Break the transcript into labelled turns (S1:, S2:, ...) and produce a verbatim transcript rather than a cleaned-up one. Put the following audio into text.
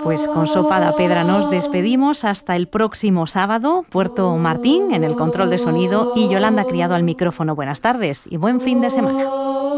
S1: Pues con Sopa da Pedra nos despedimos hasta el próximo sábado. Puerto Martín en el control de sonido y Yolanda Criado al micrófono. Buenas tardes y buen fin de semana.